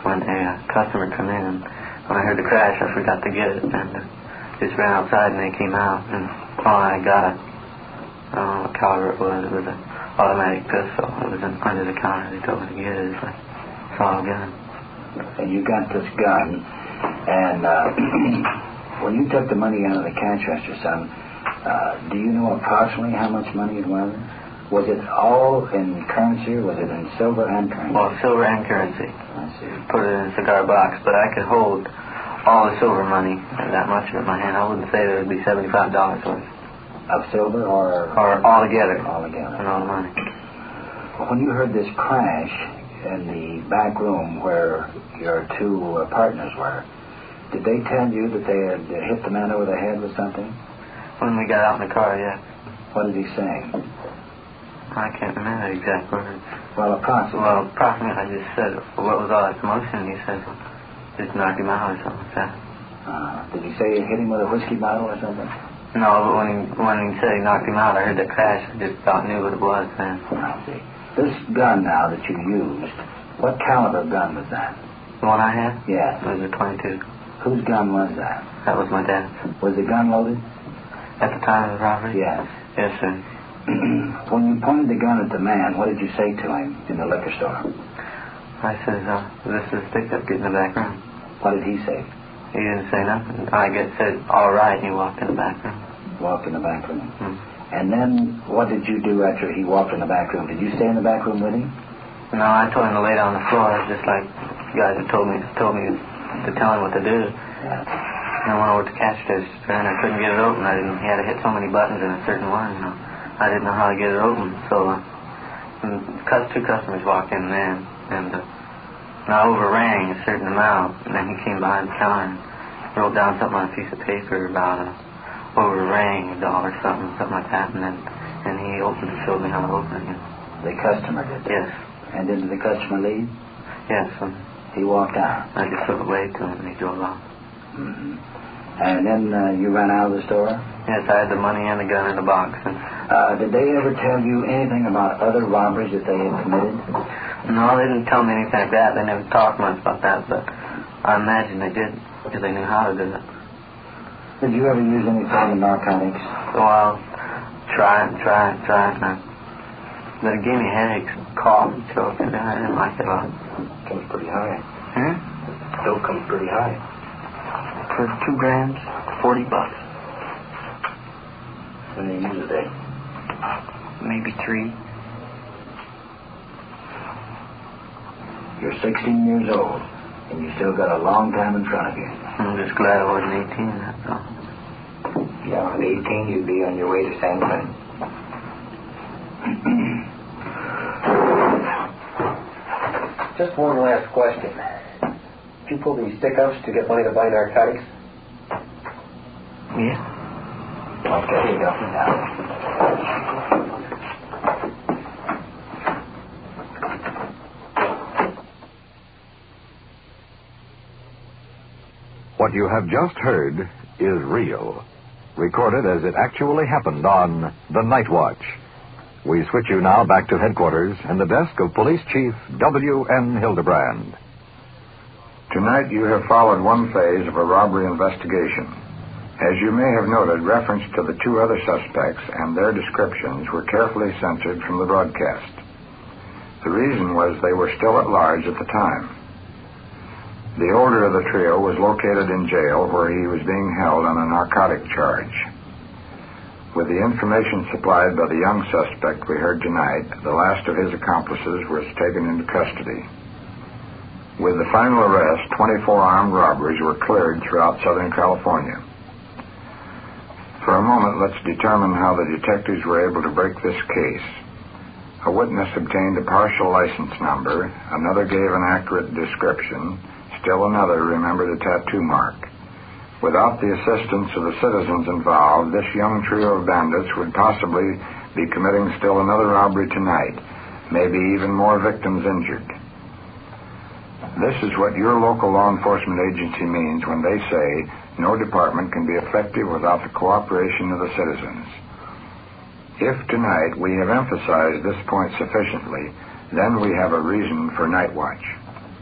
when a customer come in. When I heard the crash, I forgot to get it, and just ran outside, and they came out, and I got it. I don't know what caliber it was. It was an automatic pistol. It was under the counter. They told me to get it. It's like a solid gun. And you got this gun, and when you took the money out of the cash register, son, do you know approximately how much money it was? Was it all in currency, or was it in silver and currency? Well, silver and currency. I see. Put it in a cigar box, but I could hold all the silver money, that much of it in my hand. I wouldn't say there would be $75 worth. Of silver or all together? All together. And all the money. Well, when you heard this crash in the back room where your two partners were, did they tell you that they had hit the man over the head with something? When we got out in the car, yeah. What did he say? I can't remember the exact words. Well, approximately. Well, approximately, I just said, what was all that commotion? He said, just knocked him out or something like that. Did he say you hit him with a whiskey bottle or something? No, but when he said he knocked him out, I heard the crash. I just about knew what it was then. I see. This gun now that you used, what caliber gun was that? The one I had? Yes. It was a .22. Whose gun was that? That was my dad's. Was the gun loaded? At the time of the robbery? Yes. Yes, sir. When you pointed the gun at the man, what did you say to him in the liquor store? I said, this is pickup, get in the back room. What did he say? He didn't say nothing. I said, all right, and he walked in the back room. Walked in the back room. Mm. And then what did you do after he walked in the back room? Did you stay in the back room with him? No, I told him to lay down on the floor, just like you guys had told me to tell him what to do. Yeah. And I went over to the cash register, and I couldn't get it open. He had to hit so many buttons in a certain one, you know. I didn't know how to get it open, so two customers walked in then, and I overrang a certain amount, and then he came behind the counter and wrote down something on a piece of paper about overrang $1 something like that, and he opened and showed me how to open it. The customer did? Yes. And did the customer leave? Yes. He walked out? I just took a wave to him, and he drove off. Mm-hmm. And then you ran out of the store? Yes, I had the money and the gun in the box. Did they ever tell you anything about other robberies that they had committed? No, they didn't tell me anything like that. They never talked much about that, but I imagine they did, because they knew how to do it. Did you ever use any form of narcotics? Well, try it. But it gave me headaches, cough, and choke, and I didn't like it a lot. Comes pretty high. Still comes pretty high. For 2 grams, $40. When do you use a day? Maybe 3. You're 16 years old, and you still got a long time in front of you. I'm just glad I wasn't 18, that's all. Yeah, at 18, you'd be on your way to San Quentin. Just one last question. Did you pull these stick-ups to get money to buy narcotics? Yeah. Okay, here you go. What you have just heard is real, recorded as it actually happened on The Night Watch. We switch you now back to headquarters and the desk of Police Chief W.N. Hildebrand. Tonight you have followed one phase of a robbery investigation. As you may have noted, reference to the 2 other suspects and their descriptions were carefully censored from the broadcast. The reason was they were still at large at the time. The older of the trio was located in jail where he was being held on a narcotic charge. With the information supplied by the young suspect we heard tonight, the last of his accomplices was taken into custody. With the final arrest, 24 armed robberies were cleared throughout Southern California. For a moment, let's determine how the detectives were able to break this case. A witness obtained a partial license number, another gave an accurate description, still another remembered a tattoo mark. Without the assistance of the citizens involved, this young trio of bandits would possibly be committing still another robbery tonight, maybe even more victims injured. This is what your local law enforcement agency means when they say no department can be effective without the cooperation of the citizens. If tonight we have emphasized this point sufficiently, then we have a reason for Night Watch.